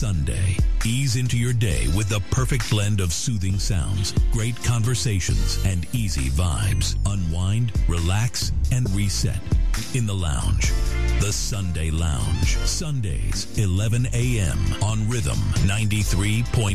Sunday. Ease into your day with the perfect blend of soothing sounds, great conversations, and easy vibes. Unwind, relax, and reset in the lounge. The Sunday Lounge. Sundays, 11 a.m. on Rhythm 93.